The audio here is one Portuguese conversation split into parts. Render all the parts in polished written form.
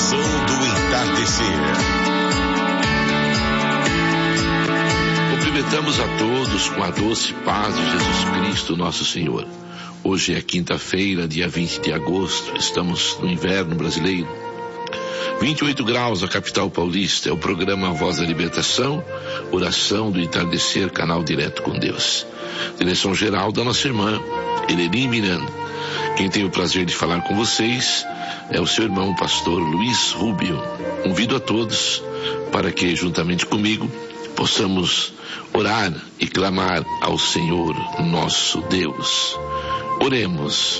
Oração do entardecer. Cumprimentamos a todos com a doce paz de Jesus Cristo, nosso Senhor. Hoje é quinta-feira, dia 20 de agosto, estamos no inverno brasileiro. 28 graus na capital paulista, é o programa Voz da Libertação, Oração do Entardecer, canal direto com Deus. Direção geral da nossa irmã, Eleni Miranda. Quem tem o prazer de falar com vocês é o seu irmão, pastor Luiz Rubio. Convido a todos para que, juntamente comigo, possamos orar e clamar ao Senhor, nosso Deus. Oremos.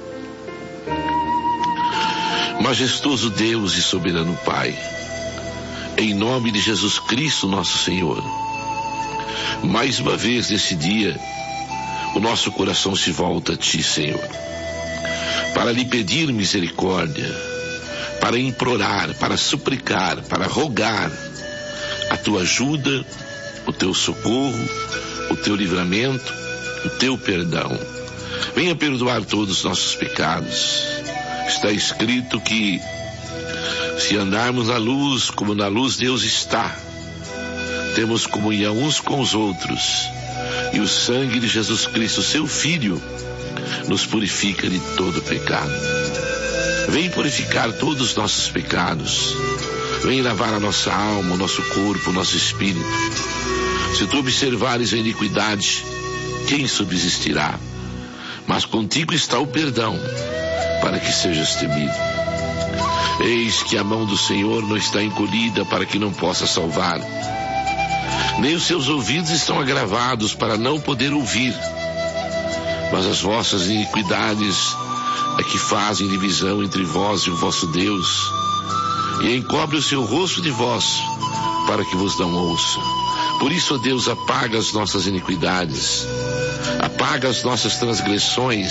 Majestoso Deus e soberano Pai, em nome de Jesus Cristo, nosso Senhor, mais uma vez nesse dia, o nosso coração se volta a Ti, Senhor, para lhe pedir misericórdia, para implorar, para suplicar, para rogar a Tua ajuda, o Teu socorro, o Teu livramento, o Teu perdão. Venha perdoar todos os nossos pecados. Está escrito que se andarmos na luz, como na luz Deus está, temos comunhão uns com os outros, e o sangue de Jesus Cristo, seu Filho, nos purifica de todo pecado. Vem purificar todos os nossos pecados. Vem lavar a nossa alma, o nosso corpo, o nosso espírito. Se tu observares a iniquidade, quem subsistirá? Mas contigo está o perdão, para que sejas temido. Eis que a mão do Senhor não está encolhida para que não possa salvar, nem os seus ouvidos estão agravados para não poder ouvir. Mas as vossas iniquidades é que fazem divisão entre vós e o vosso Deus, e encobre o seu rosto de vós, para que vos não ouça. Por isso, ó Deus, apaga as nossas iniquidades, apaga as nossas transgressões,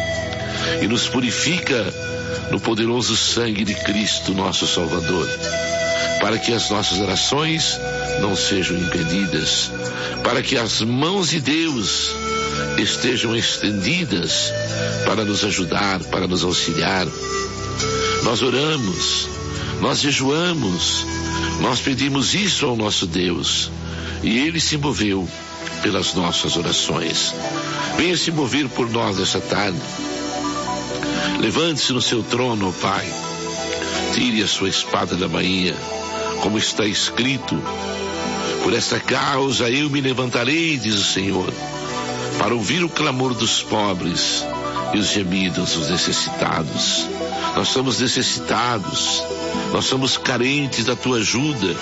e nos purifica no poderoso sangue de Cristo, nosso Salvador, para que as nossas orações não sejam impedidas, para que as mãos de Deus estejam estendidas para nos ajudar, para nos auxiliar. Nós oramos, nós jejuamos, nós pedimos isso ao nosso Deus, e Ele se moveu pelas nossas orações. Venha se mover por nós nessa tarde. Levante-se no seu trono, ó Pai. Tire a sua espada da bainha, como está escrito: por esta causa eu me levantarei, diz o Senhor, para ouvir o clamor dos pobres e os gemidos dos necessitados. Nós somos necessitados, nós somos carentes da Tua ajuda,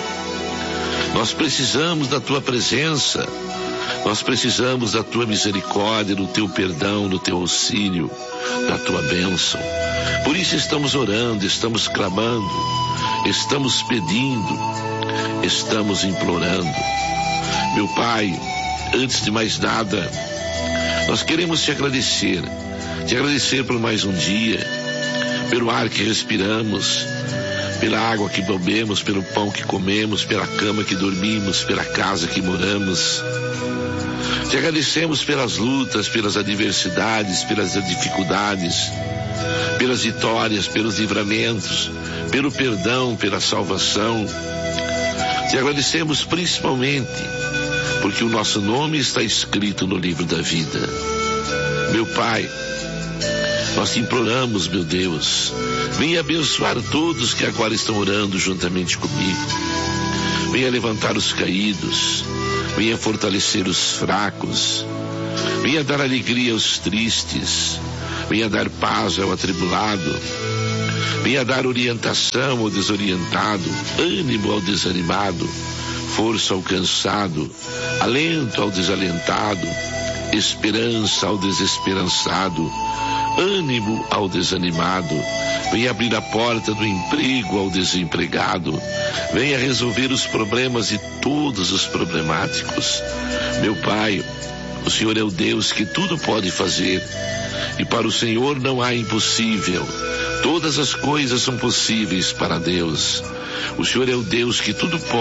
nós precisamos da Tua presença, nós precisamos da Tua misericórdia, do Teu perdão, do Teu auxílio, da Tua bênção. Por isso estamos orando, estamos clamando, estamos pedindo, estamos implorando. Meu Pai, antes de mais nada, nós queremos Te agradecer por mais um dia, pelo ar que respiramos, pela água que bebemos, pelo pão que comemos, pela cama que dormimos, pela casa que moramos. Te agradecemos pelas lutas, pelas adversidades, pelas dificuldades, pelas vitórias, pelos livramentos, pelo perdão, pela salvação. Te agradecemos principalmente porque o nosso nome está escrito no livro da vida. Meu Pai, nós te imploramos, meu Deus, venha abençoar todos que agora estão orando juntamente comigo. Venha levantar os caídos, venha fortalecer os fracos, venha dar alegria aos tristes, venha dar paz ao atribulado, venha dar orientação ao desorientado, ânimo ao desanimado, força ao cansado, alento ao desalentado, esperança ao desesperançado, ânimo ao desanimado. Venha abrir a porta do emprego ao desempregado. Venha resolver os problemas de todos os problemáticos. Meu Pai, o Senhor é o Deus que tudo pode fazer, e para o Senhor não há impossível. Todas as coisas são possíveis para Deus. O Senhor é o Deus que tudo pode.